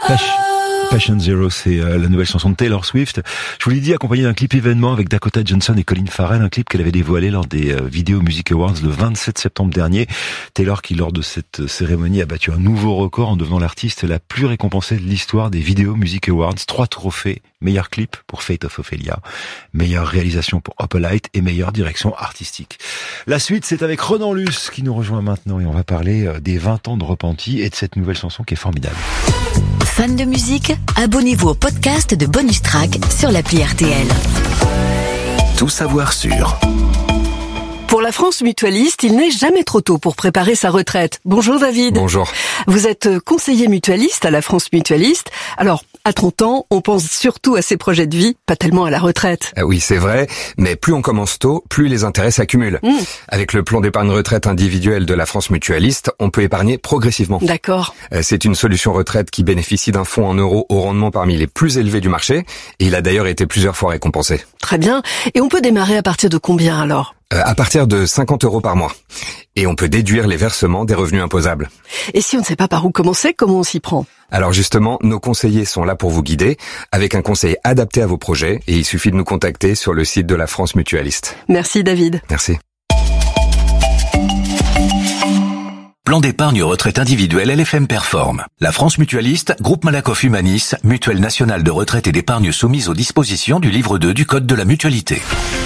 Patient Zero, c'est la nouvelle chanson de Taylor Swift. Je vous l'ai dit, accompagné d'un clip événement avec Dakota Johnson et Colin Farrell, un clip qu'elle avait dévoilé lors des Video Music Awards le 27 septembre dernier. Taylor qui, lors de cette cérémonie, a battu un nouveau record en devenant l'artiste la plus récompensée de l'histoire des Video Music Awards. 3 trophées, meilleur clip pour Fate of Ophelia, meilleure réalisation pour Opalite et meilleure direction artistique. La suite, c'est avec Renan Luce qui nous rejoint maintenant et on va parler des 20 ans de Repentis et de cette nouvelle chanson qui est formidable. Fans de musique, abonnez-vous au podcast de Bonus Track sur l'appli RTL. Tout savoir sur... Pour la France mutualiste, il n'est jamais trop tôt pour préparer sa retraite. Bonjour David. Bonjour. Vous êtes conseiller mutualiste à la France mutualiste. Alors, à 30 ans, on pense surtout à ses projets de vie, pas tellement à la retraite. Oui, c'est vrai, mais plus on commence tôt, plus les intérêts s'accumulent. Avec le plan d'épargne retraite individuel de la France mutualiste, on peut épargner progressivement. D'accord. C'est une solution retraite qui bénéficie d'un fonds en euros au rendement parmi les plus élevés du marché, et il a d'ailleurs été plusieurs fois récompensé. Très bien. Et on peut démarrer à partir de combien alors ? À partir de 50 € par mois. Et on peut déduire les versements des revenus imposables. Et si on ne sait pas par où commencer, comment on s'y prend ? Alors justement, nos conseillers sont là pour vous guider, avec un conseil adapté à vos projets, et il suffit de nous contacter sur le site de la France mutualiste. Merci David. Merci. Plan d'épargne retraite individuelle LFM Perform. La France mutualiste, groupe Malakoff Humanis, mutuelle nationale de retraite et d'épargne soumise aux dispositions du livre 2 du Code de la mutualité.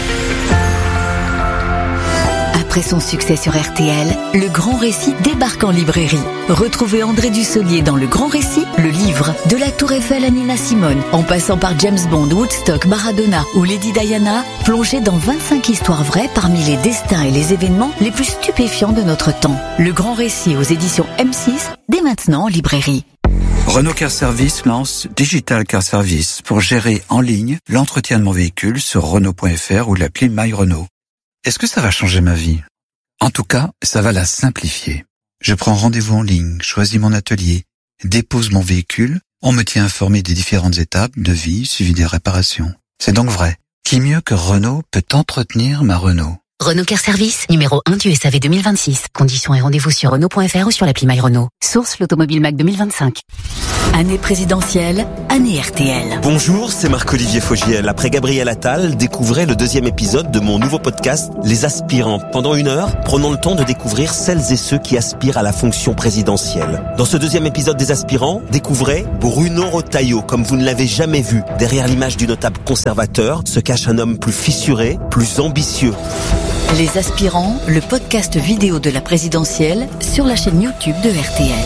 Après son succès sur RTL, Le Grand Récit débarque en librairie. Retrouvez André Dussolier dans Le Grand Récit, le livre de la Tour Eiffel à Nina Simone, en passant par James Bond, Woodstock, Maradona ou Lady Diana, plongez dans 25 histoires vraies parmi les destins et les événements les plus stupéfiants de notre temps. Le Grand Récit aux éditions M6, dès maintenant en librairie. Renault Car Service lance Digital Car Service pour gérer en ligne l'entretien de mon véhicule sur Renault.fr ou l'appli My Renault. Est-ce que ça va changer ma vie ? En tout cas, ça va la simplifier. Je prends rendez-vous en ligne, choisis mon atelier, dépose mon véhicule, on me tient informé des différentes étapes de vie suivi des réparations. C'est donc vrai. Qui mieux que Renault peut entretenir ma Renault ? Renault Car Service, numéro 1 du SAV 2026. Conditions et rendez-vous sur Renault.fr ou sur l'appli My Renault. Source l'Automobile Mac 2025. Année présidentielle, année RTL. Bonjour, c'est Marc-Olivier Fogiel. Après Gabriel Attal, découvrez le 2e épisode de mon nouveau podcast, Les Aspirants. Pendant 1 heure, prenons le temps de découvrir celles et ceux qui aspirent à la fonction présidentielle. Dans ce 2e épisode des Aspirants, découvrez Bruno Retailleau, comme vous ne l'avez jamais vu. Derrière l'image du notable conservateur se cache un homme plus fissuré, plus ambitieux. Les Aspirants, le podcast vidéo de la présidentielle sur la chaîne YouTube de RTL.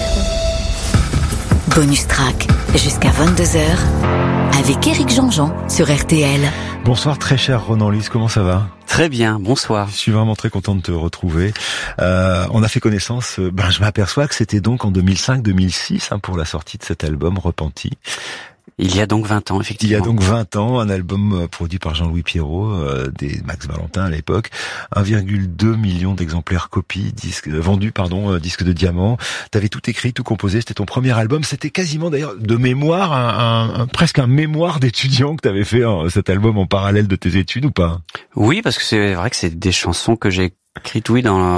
Bonus Track, jusqu'à 22h, avec Éric Jean-Jean sur RTL. Bonsoir très cher Renan Luce, comment ça va ? Très bien, bonsoir. Je suis vraiment très content de te retrouver. On a fait connaissance, je m'aperçois que c'était donc en 2005-2006 pour la sortie de cet album Repentis. Il y a donc 20 ans, effectivement. Il y a donc 20 ans, un album produit par Jean-Louis Pierrot, des Max Valentin à l'époque, 1,2 million d'exemplaires disques de diamant. T'avais tout écrit, tout composé, c'était ton premier album. C'était quasiment d'ailleurs de mémoire, presque un mémoire d'étudiant que t'avais fait cet album en parallèle de tes études ou pas ? Oui, parce que c'est vrai que c'est des chansons que j'ai écrites,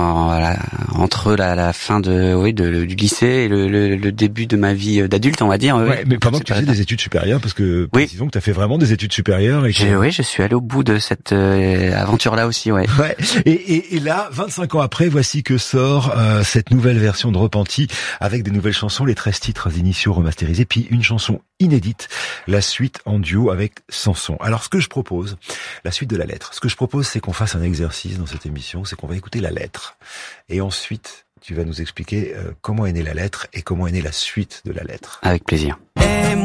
entre la fin du lycée et le début de ma vie d'adulte, on va dire. Ouais, mais pendant que tu faisais des études supérieures, parce que précisons que tu as fait vraiment des études supérieures. Je suis allé au bout de cette aventure-là aussi, ouais. Ouais. Et là, 25 ans après, voici que sort cette nouvelle version de Repentis avec des nouvelles chansons, les 13 titres initiaux remasterisés, puis une chanson inédite, la suite en duo avec Samson. Alors ce que je propose, la suite de la lettre, c'est qu'on fasse un exercice dans cette émission, c'est qu'on va écouter la lettre. Et ensuite, tu vas nous expliquer comment est née la lettre et comment est née la suite de la lettre. Avec plaisir. Et